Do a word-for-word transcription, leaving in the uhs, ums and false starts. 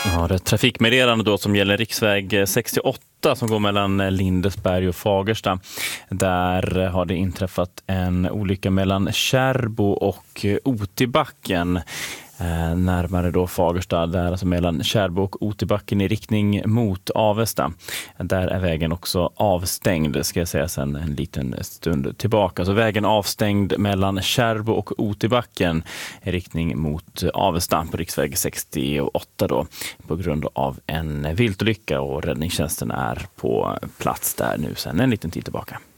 Ja, det är trafikmeddelande då som gäller riksväg sextioåtta som går mellan Lindesberg och Fagersta. Där har det inträffat en olycka mellan Kärrbo och Otibacken. Eh, närmare då Fagersta, där alltså mellan Kärrbo och Otibacken i riktning mot Avesta. Där är vägen också avstängd, ska jag säga sen en liten stund tillbaka. Så vägen avstängd mellan Kärrbo och Otibacken i riktning mot Avesta på riksväg sextioåtta då, på grund av en viltolycka, och räddningstjänsten är på plats där nu sen en liten tid tillbaka.